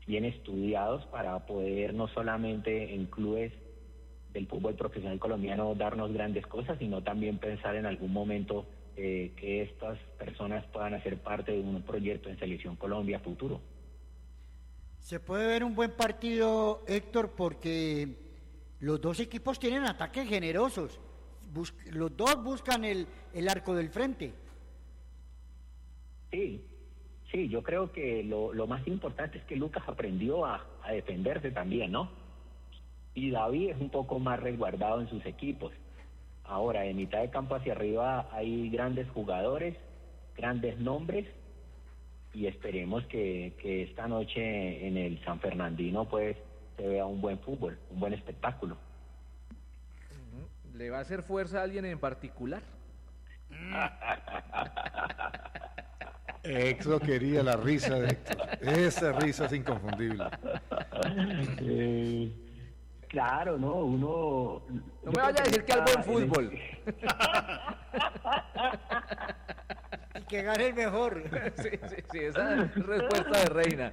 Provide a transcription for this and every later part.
bien estudiados para poder no solamente en clubes del fútbol profesional colombiano darnos grandes cosas, sino también pensar en algún momento que estas personas puedan hacer parte de un proyecto en Selección Colombia futuro. Se puede ver un buen partido, Héctor, porque los dos equipos tienen ataques generosos. Los dos buscan el arco del frente. Sí, yo creo que lo más importante es que Lucas aprendió a defenderse también, ¿no? Y David es un poco más resguardado en sus equipos. Ahora, de mitad de campo hacia arriba hay grandes jugadores, grandes nombres, y esperemos que esta noche en el San Fernandino pues se vea un buen fútbol, un buen espectáculo. ¿Le va a hacer fuerza a alguien en particular? Eso quería la risa de Héctor. Esa risa es inconfundible. Claro, ¿no? Uno... No me vaya a decir que al buen fútbol. Y que gane el mejor. Sí, esa es respuesta de reina.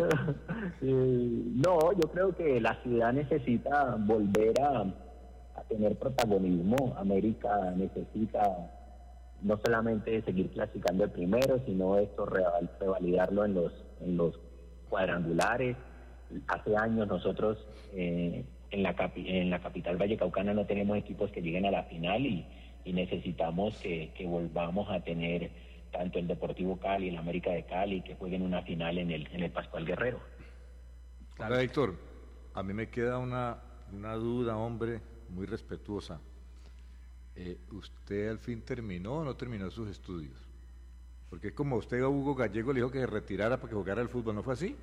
No, yo creo que la ciudad necesita volver a tener protagonismo. América necesita no solamente seguir clasificando el primero, sino esto revalidarlo en los cuadrangulares. Hace años nosotros en la capital vallecaucana no tenemos equipos que lleguen a la final y necesitamos que volvamos a tener tanto el Deportivo Cali, el América de Cali, que jueguen una final en el Pascual Guerrero. Claro. Héctor, a mí me queda una duda, hombre, muy respetuosa. ¿Usted al fin terminó o no terminó sus estudios? Porque es como usted a Hugo Gallego le dijo que se retirara para que jugara al fútbol, ¿no fue así?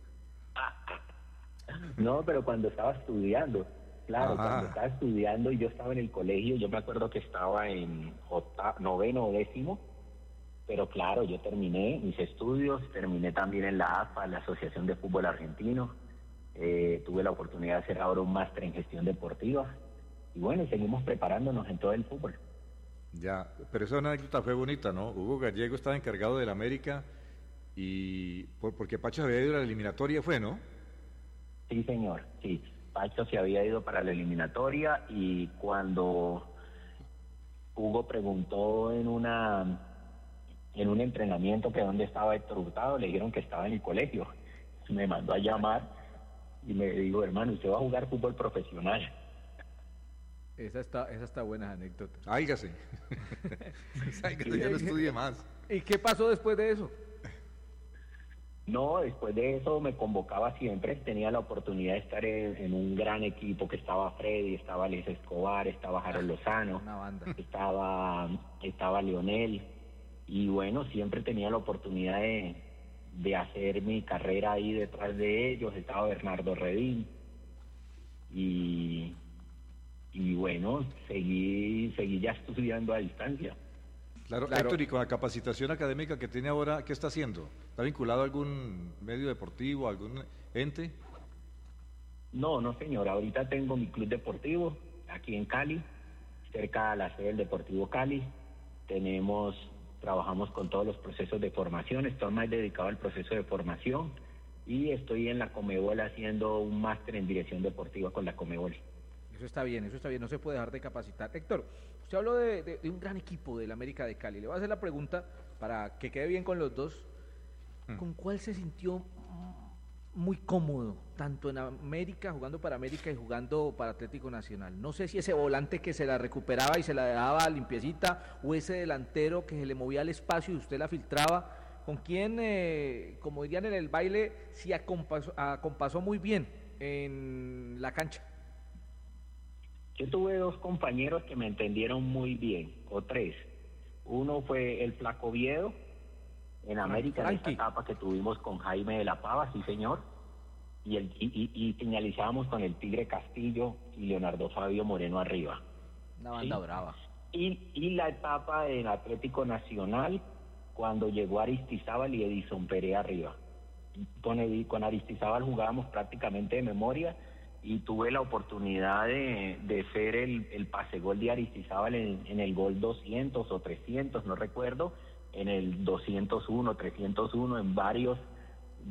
No, pero cuando estaba estudiando, claro, Ajá. Cuando estaba estudiando y yo estaba en el colegio, yo me acuerdo que estaba en noveno o décimo, pero claro, yo terminé mis estudios, terminé también en la AFA, la Asociación de Fútbol Argentino, tuve la oportunidad de hacer ahora un máster en gestión deportiva, y bueno, seguimos preparándonos en todo el fútbol. Ya, pero esa anécdota fue bonita, ¿no? Hugo Gallego estaba encargado del América y porque Pacho había ido a la eliminatoria, fue, ¿no? Sí, señor, sí. Pacho se había ido para la eliminatoria y cuando Hugo preguntó en un entrenamiento que dónde estaba Héctor Hurtado, le dijeron que estaba en el colegio. Me mandó a llamar y me dijo, hermano, usted va a jugar fútbol profesional. Esa está buena anécdota. Áigase. Áigase, ya no estudie más. ¿Y qué pasó después de eso? No, después de eso me convocaba siempre, tenía la oportunidad de estar en un gran equipo que estaba Freddy, estaba Les Escobar, estaba Harold Lozano, una banda. estaba Leonel, y bueno, siempre tenía la oportunidad de hacer mi carrera ahí detrás de ellos, estaba Bernardo Redín, y bueno, seguí ya estudiando a distancia. Claro, Héctor, y con la capacitación académica que tiene ahora, ¿qué está haciendo? ¿Está vinculado a algún medio deportivo, a algún ente? No, señor, ahorita tengo mi club deportivo aquí en Cali, cerca a la sede del Deportivo Cali. Trabajamos con todos los procesos de formación, estoy más dedicado al proceso de formación y estoy en la Comebol haciendo un máster en dirección deportiva con la Comebol. Eso está bien, no se puede dejar de capacitar. Héctor, usted habló de un gran equipo del América de Cali. Le voy a hacer la pregunta para que quede bien con los dos. ¿Con cuál se sintió muy cómodo, tanto en América, jugando para América y jugando para Atlético Nacional? No sé si ese volante que se la recuperaba y se la dejaba limpiecita, o ese delantero que se le movía al espacio y usted la filtraba. ¿Con quién, como dirían en el baile, sí acompasó muy bien en la cancha? Yo tuve dos compañeros que me entendieron muy bien, o tres. Uno fue el Flaco Oviedo, en América, en esta etapa que tuvimos con Jaime de la Pava, sí señor, y finalizábamos con el Tigre Castillo y Leonardo Fabio Moreno arriba. Una banda brava. Y la etapa en Atlético Nacional, cuando llegó Aristizábal y Edison Pérez arriba. Con Aristizábal jugábamos prácticamente de memoria, y tuve la oportunidad de ser el pase-gol de Aristizábal en el gol 200 o 300, no recuerdo, en el 201, 301, en varios